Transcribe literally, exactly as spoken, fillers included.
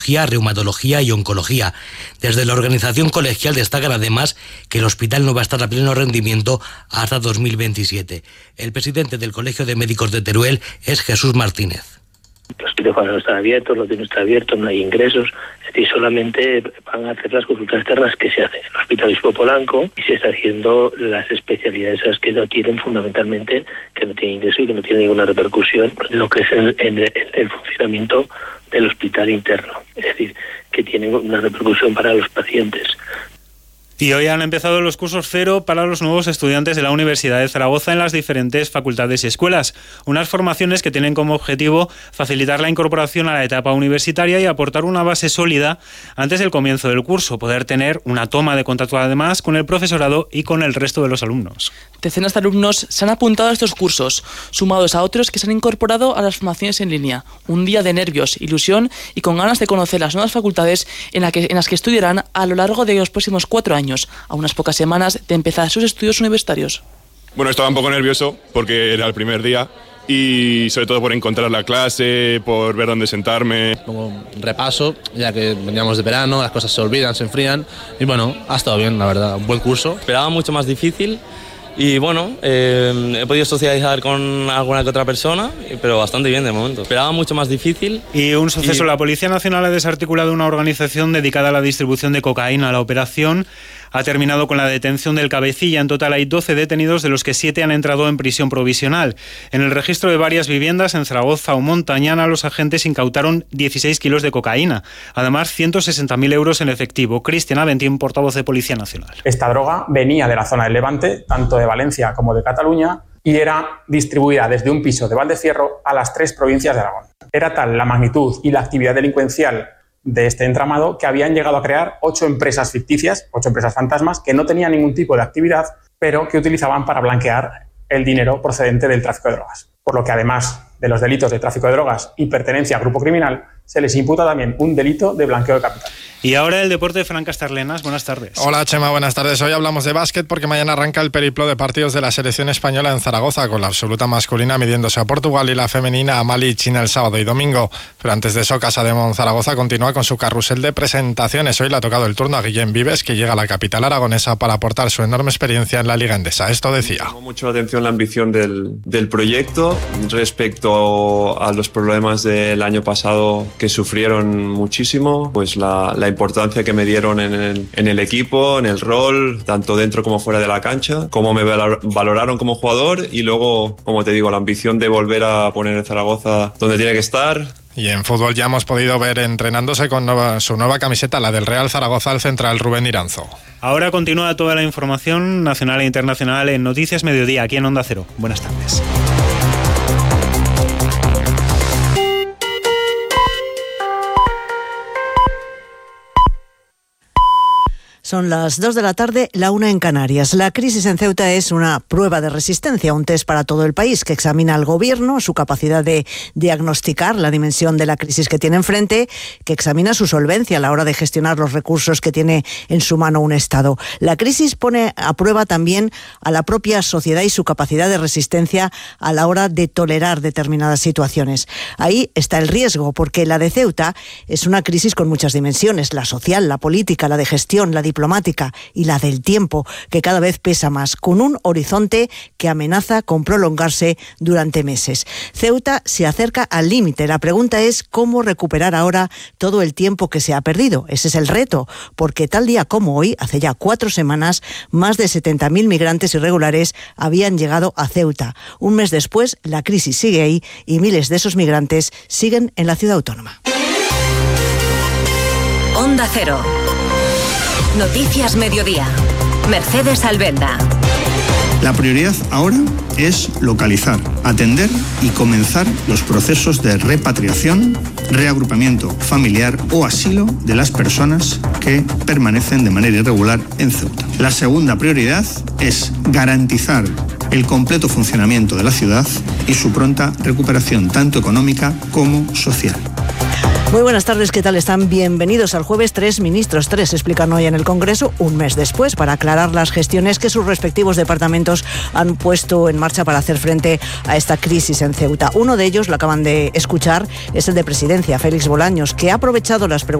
reumatología y oncología. Desde la organización colegial destacan además que el hospital no va a estar a pleno rendimiento hasta dos mil veintisiete. El presidente del Colegio de Médicos de Teruel es Jesús Martínez. Los quirófanos no están abiertos, los no están abiertos, no hay ingresos, es decir, solamente van a hacer las consultas externas que se hacen en el Hospital Obispo Polanco y se está haciendo las especialidades esas que no tienen fundamentalmente, que no tienen ingreso y que no tienen ninguna repercusión en lo que es el, en el, el funcionamiento del hospital interno, es decir, que tienen una repercusión para los pacientes. Y hoy han empezado los cursos cero para los nuevos estudiantes de la Universidad de Zaragoza en las diferentes facultades y escuelas. Unas formaciones que tienen como objetivo facilitar la incorporación a la etapa universitaria y aportar una base sólida antes del comienzo del curso, poder tener una toma de contacto además con el profesorado y con el resto de los alumnos. Decenas de alumnos se han apuntado a estos cursos, sumados a otros que se han incorporado a las formaciones en línea. Un día de nervios, ilusión y con ganas de conocer las nuevas facultades en, la que, en las que estudiarán a lo largo de los próximos cuatro años. A unas pocas semanas de empezar sus estudios universitarios. Bueno, estaba un poco nervioso porque era el primer día y sobre todo por encontrar la clase, por ver dónde sentarme. Como un repaso, ya que veníamos de verano, las cosas se olvidan, se enfrían y bueno, ha estado bien, la verdad, un buen curso. Esperaba mucho más difícil y bueno, eh, he podido socializar con alguna que otra persona, pero bastante bien de momento. Esperaba mucho más difícil. Y un suceso, y... la Policía Nacional ha desarticulado una organización dedicada a la distribución de cocaína. La operación ha terminado con la detención del cabecilla. En total hay doce detenidos, de los que siete han entrado en prisión provisional. En el registro de varias viviendas en Zaragoza o Montañana, los agentes incautaron dieciséis kilos de cocaína. Además, ciento sesenta mil euros en efectivo. Cristian Aventín, portavoz de Policía Nacional. Esta droga venía de la zona del Levante, tanto de Valencia como de Cataluña, y era distribuida desde un piso de Valdefierro a las tres provincias de Aragón. Era tal la magnitud y la actividad delincuencial de este entramado que habían llegado a crear ocho empresas ficticias, ocho empresas fantasmas, que no tenían ningún tipo de actividad, pero que utilizaban para blanquear el dinero procedente del tráfico de drogas. Por lo que además de los delitos de tráfico de drogas y pertenencia a grupo criminal, se les imputa también un delito de blanqueo de capital. Y ahora el deporte de Fran Castarlenas. Buenas tardes. Hola Chema, buenas tardes. Hoy hablamos de básquet porque mañana arranca el periplo de partidos de la selección española en Zaragoza, con la absoluta masculina midiéndose a Portugal y la femenina a Mali y China el sábado y domingo. Pero antes de eso, Casa de Mon Zaragoza continúa con su carrusel de presentaciones. Hoy le ha tocado el turno a Guillem Vives, que llega a la capital aragonesa para aportar su enorme experiencia en la Liga Endesa. Esto decía. Me llamó mucho la atención la ambición del, del proyecto respecto a los problemas del año pasado, que sufrieron muchísimo, pues la, la importancia que me dieron en el, en el equipo, en el rol, tanto dentro como fuera de la cancha, cómo me valoraron como jugador y luego, como te digo, la ambición de volver a poner el Zaragoza donde tiene que estar. Y en fútbol ya hemos podido ver entrenándose con nueva, su nueva camiseta, la del Real Zaragoza, al central Rubén Iranzo. Ahora continúa toda la información nacional e internacional en Noticias Mediodía, aquí en Onda Cero. Buenas tardes. Son las dos de la tarde, la una en Canarias. La crisis en Ceuta es una prueba de resistencia, un test para todo el país que examina al gobierno, su capacidad de diagnosticar la dimensión de la crisis que tiene enfrente, que examina su solvencia a la hora de gestionar los recursos que tiene en su mano un Estado. La crisis pone a prueba también a la propia sociedad y su capacidad de resistencia a la hora de tolerar determinadas situaciones. Ahí está el riesgo, porque la de Ceuta es una crisis con muchas dimensiones: la social, la política, la de gestión, la diplomática y la del tiempo, que cada vez pesa más, con un horizonte que amenaza con prolongarse durante meses. Ceuta se acerca al límite. La pregunta es cómo recuperar ahora todo el tiempo que se ha perdido. Ese es el reto, porque tal día como hoy, hace ya cuatro semanas, más de setenta mil migrantes irregulares habían llegado a Ceuta. Un mes después, la crisis sigue ahí y miles de esos migrantes siguen en la ciudad autónoma. Onda Cero. Noticias Mediodía. Mercedes Albenda. La prioridad ahora es localizar, atender y comenzar los procesos de repatriación, reagrupamiento familiar o asilo de las personas que permanecen de manera irregular en Ceuta. La segunda prioridad es garantizar el completo funcionamiento de la ciudad y su pronta recuperación tanto económica como social. Muy buenas tardes, ¿qué tal están? Bienvenidos al jueves. Tres ministros, tres explican hoy en el Congreso, un mes después, para aclarar las gestiones que sus respectivos departamentos han puesto en marcha para hacer frente a esta crisis en Ceuta. Uno de ellos, lo acaban de escuchar, es el de Presidencia, Félix Bolaños, que ha aprovechado las preguntas